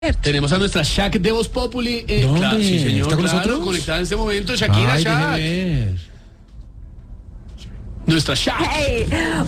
Tenemos a nuestra Shaq de Voz Populi. ¿Dónde? Claro, sí, señor, ¿Está con claro, nosotros? conectada en este momento. Shakira, Ay, Shaq. déjeme ver. Nuestra Shaq. Hey,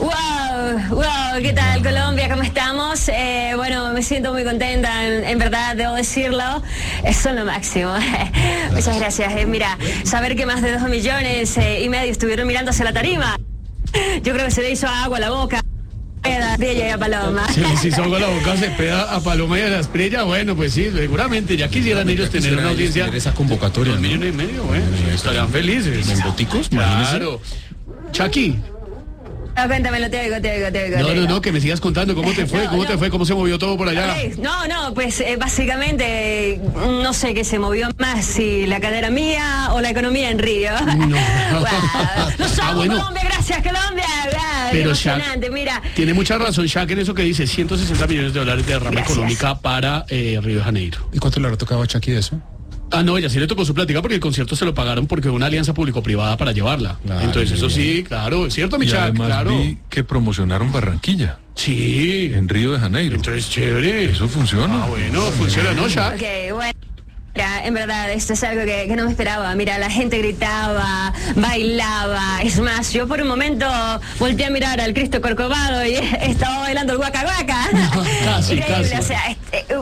wow, ¿qué tal Colombia? ¿Cómo estamos? Bueno, me siento muy contenta, en verdad, debo decirlo, son lo máximo. Muchas gracias. Mira, saber que más de 2,5 millones estuvieron mirando hacia la tarima, yo creo que se le hizo agua a la boca. De ella y a Paloma. Si son la boca, se pega a Paloma y a la estrella. Bueno, pues sí, seguramente ya quisieran ellos tener una audiencia. Esa convocatoria, 2,5 ¿no? millones, bueno, estarían felices. ¿En boticos? Claro. Chucky. No, cuéntamelo, te oigo. No, que me sigas contando cómo te fue, cómo se movió todo por allá. Okay. No, pues básicamente no sé qué se movió más, si la cadera mía o la economía en Río. No. Los amo, Bueno. Colombia, gracias Colombia. Pero Emocionante, Shaq, mira. tiene mucha razón Shaq en eso que dice, 160 millones de dólares de derrama Gracias. económica para Río de Janeiro. ¿Y cuánto le habrá tocado a Chucky de eso? No, ella sí le tocó su plática porque el concierto se lo pagaron porque una alianza público-privada para llevarla. Claro, Entonces eso muy bien. sí, claro, es cierto, mi Y Shaq, además claro. vi que promocionaron Barranquilla Sí, en Río de Janeiro. entonces chévere. Eso funciona. Bueno, funciona, ¿no, Shaq? Ok, bueno. Mira, en verdad, esto es algo que no me esperaba. Mira, la gente gritaba, bailaba. Es más, yo por un momento volteé a mirar al Cristo Corcovado y estaba bailando el Waka Waka. Casi. Increíble, o sea,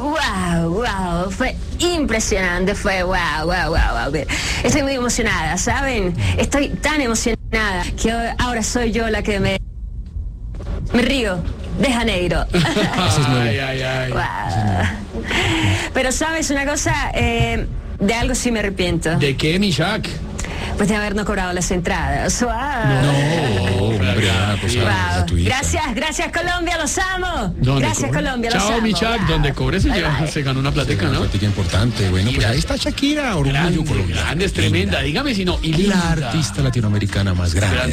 wow, fue impresionante, fue wow. Estoy muy emocionada, ¿saben? Estoy tan emocionada que ahora soy yo la que me río de Janeiro. Ay. Wow. Pero sabes una cosa, de algo sí me arrepiento. ¿De qué, mi Shaq? Pues de habernos cobrado las entradas. Wow. No, hombre, una cosa Wow. gratuita. Gracias Colombia, los amo. ¿Dónde Gracias cobra? Colombia, los Chao, amo. mi Shaq, Wow. donde cobre Bye, bye. se ganó una plateca, Una ¿no? plática importante. Bueno, pues ahí está Shakira, orgullo colombiano. Grande, es tremenda, dígame si no. Y La linda. artista latinoamericana más grande.